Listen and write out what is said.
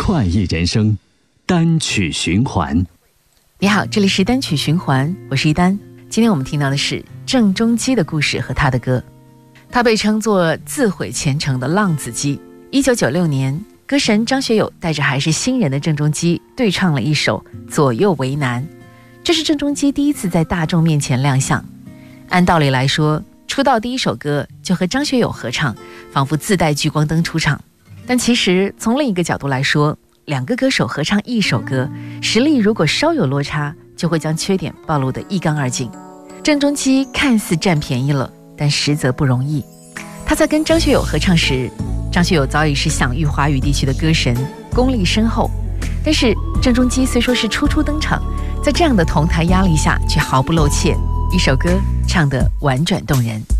快意人生，单曲循环。 你好，这里是单曲循环，我是一丹。今天我们听到的是郑中基的故事和他的歌。他被称作自毁前程的浪子鸡。1996年，歌神张学友带着还是新人的郑中基对唱了一首《左右为难》，这是郑中基第一次在大众面前亮相。按道理来说，出道第一首歌就和张学友合唱，仿佛自带聚光灯出场。但其实从另一个角度来说，两个歌手合唱一首歌，实力如果稍有落差，就会将缺点暴露得一干二净。郑中基看似占便宜了，但实则不容易。他在跟张学友合唱时，张学友早已是享誉华语地区的歌神，功力深厚。但是郑中基虽说是初登场，在这样的同台压力下却毫不露怯，一首歌唱得婉转动人。